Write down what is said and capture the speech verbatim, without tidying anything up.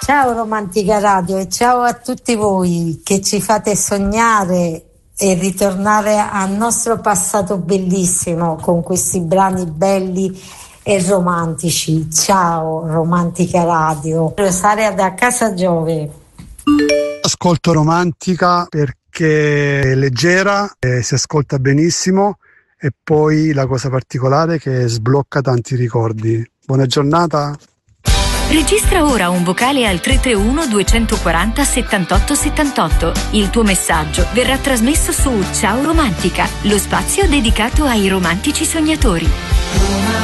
Ciao Romantica Radio e ciao a tutti voi che ci fate sognare e ritornare al nostro passato bellissimo con questi brani belli e romantici. Ciao Romantica Radio. Rosaria da Casa Giove. Ascolto Romantica perché è leggera, eh, si ascolta benissimo e poi la cosa particolare è che sblocca tanti ricordi. Buona giornata. Registra ora un vocale al tre tre uno due quattro zero settantotto settantotto. Il tuo messaggio verrà trasmesso su Ciao Romantica, lo spazio dedicato ai romantici sognatori.